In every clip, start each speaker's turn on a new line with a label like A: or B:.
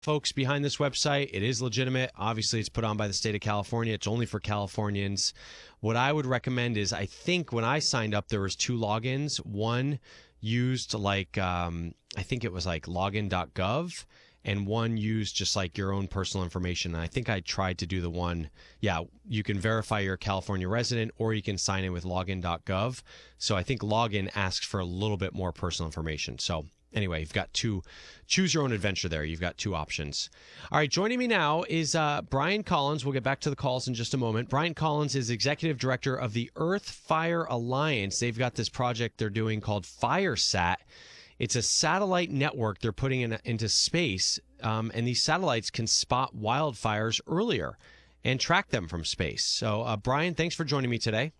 A: folks behind this website. It is legitimate. Obviously, it's put on by the state of California. It's only for Californians. What I would recommend is, I think when I signed up, there was 2 logins. One used like, I think it was like login.gov, and one used just like your own personal information. And I think I tried to do the one, yeah, you can verify you're a California resident, or you can sign in with login.gov. So I think login asks for a little bit more personal information. So anyway, you've got choose your own adventure there. You've got 2 options. All right, joining me now is Brian Collins. We'll get back to the calls in just a moment. Brian Collins is executive director of the Earth Fire Alliance. They've got this project they're doing called FireSat. It's a satellite network they're putting into space, and these satellites can spot wildfires earlier and track them from space. So, Brian, thanks for joining me today.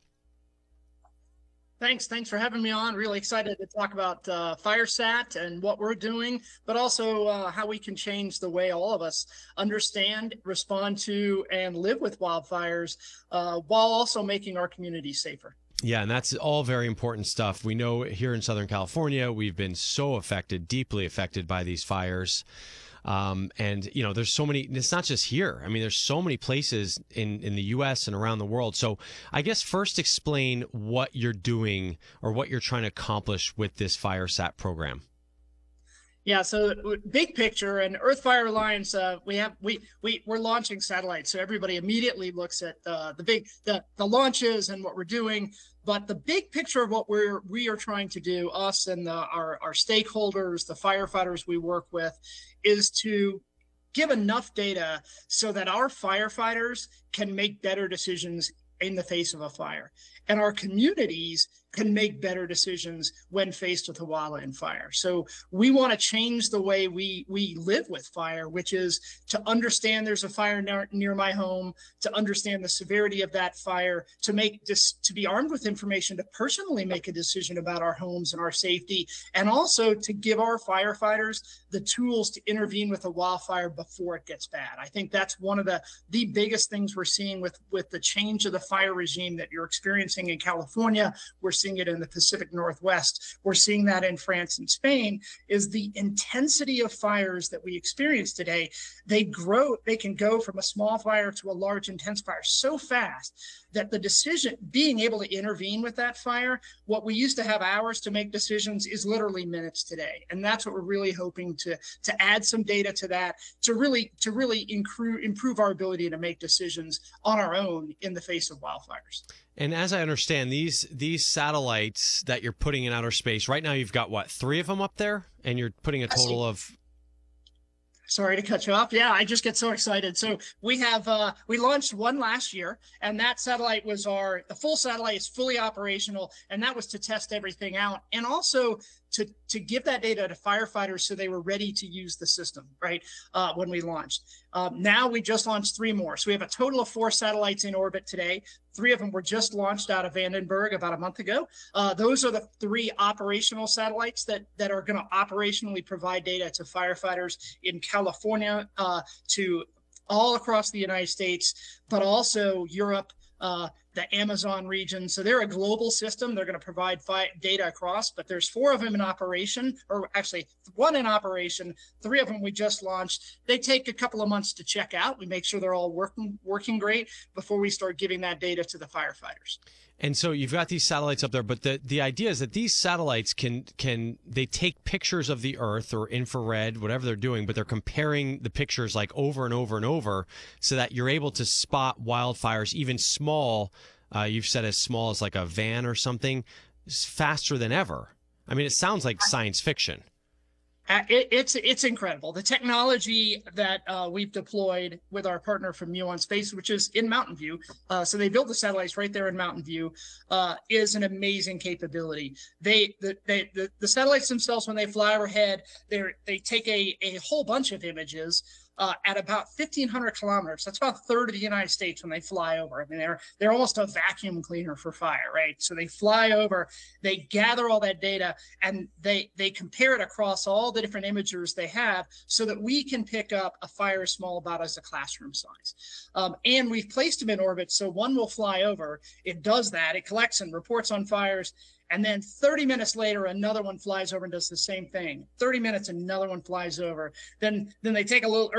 B: Thanks for having me on. Really excited to talk about FireSat and what we're doing, but also how we can change the way all of us understand, respond to, and live with wildfires, while also making our communities safer.
A: Yeah, and that's all very important stuff. We know here in Southern California, we've been so affected, deeply affected by these fires. And, you know, there's so many, it's not just here. I mean, there's so many places in the U.S. and around the world. So I guess first explain what you're doing or what you're trying to accomplish with this FireSat program.
B: Yeah, so big picture, and Earth Fire Alliance, we're launching satellites, so everybody immediately looks at the launches and what we're doing. But the big picture of what we are trying to do, us and our stakeholders, the firefighters we work with, is to give enough data so that our firefighters can make better decisions in the face of a fire, and our communities can make better decisions when faced with a wildland fire. So we want to change the way we live with fire, which is to understand there's a fire near my home, to understand the severity of that fire, to be armed with information to personally make a decision about our homes and our safety, and also to give our firefighters the tools to intervene with a wildfire before it gets bad. I think that's one of the biggest things we're seeing with the change of the fire regime that you're experiencing in California. We're seeing it in the Pacific Northwest. We're seeing that in France and Spain, is the intensity of fires that we experience today. They can go from a small fire to a large intense fire so fast that the decision, being able to intervene with that fire, what we used to have hours to make decisions is literally minutes today. And that's what we're really hoping to add some data to that, to really improve our ability to make decisions on our own in the face of wildfires.
A: And as I understand, these satellites that you're putting in outer space, right now you've got, what, 3 of them up there? And you're putting a total of...
B: Sorry to cut you off. Yeah, I just get so excited. So we launched one last year, and that satellite was the full satellite is fully operational, and that was to test everything out, and also to give that data to firefighters so they were ready to use the system, right, when we launched. Now we just launched 3 more. So we have a total of 4 satellites in orbit today. 3 of them were just launched out of Vandenberg about a month ago. Those are the 3 operational satellites that are going to operationally provide data to firefighters in California, to all across the United States, but also Europe, the Amazon region. So they're a global system. They're going to provide data across, but there's 4 of them in operation, or actually 1 in operation. 3 of them we just launched. They take a couple of months to check out. We make sure they're all working great before we start giving that data to the firefighters.
A: And so you've got these satellites up there, but the idea is that these satellites they take pictures of the Earth or infrared, whatever they're doing, but they're comparing the pictures like over and over and over so that you're able to spot wildfires, even small, you've said as small as like a van or something, faster than ever. I mean, it sounds like science fiction.
B: It's incredible. The technology that we've deployed with our partner from Muon Space, which is in Mountain View, so they built the satellites right there in Mountain View, is an amazing capability. The satellites themselves, when they fly overhead, they take a whole bunch of images at about 1,500 kilometers. That's about a third of the United States when they fly over. I mean, they're almost a vacuum cleaner for fire, right? So they fly over, they gather all that data, and they compare it across all the different imagers they have so that we can pick up a fire small about as a classroom size. And we've placed them in orbit, so one will fly over. It does that. It collects and reports on fires. And then 30 minutes later, another one flies over and does the same thing. 30 minutes, another one flies over. Then they take a little